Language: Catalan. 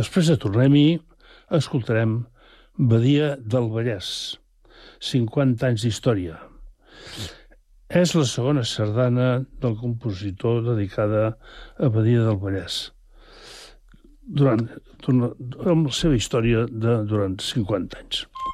Després de Tornem-hi, escoltarem Badia del Vallès, 50 anys d'història. És la segona sardana del compositor dedicada a Badia del Vallès, amb la seva història durant 50 anys.